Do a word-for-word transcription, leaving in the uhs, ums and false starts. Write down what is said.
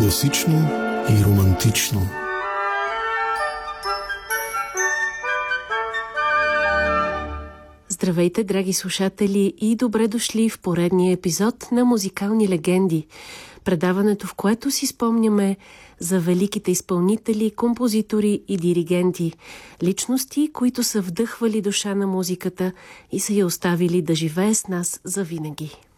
Класично и романтично. Здравейте, драги слушатели, и добре дошли в поредния епизод на Музикални легенди, предаването, в което си спомняме за великите изпълнители, композитори и диригенти, личности, които са вдъхвали душа на музиката и са я оставили да живее с нас завинаги.